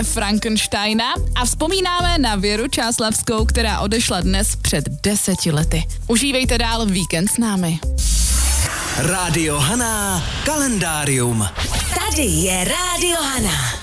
Frankensteina a vzpomínáme na Věru Čáslavskou, která odešla dnes před 10 lety. Užívejte dál víkend s námi. Rádio Hana kalendárium. Tady je Rádio Hana.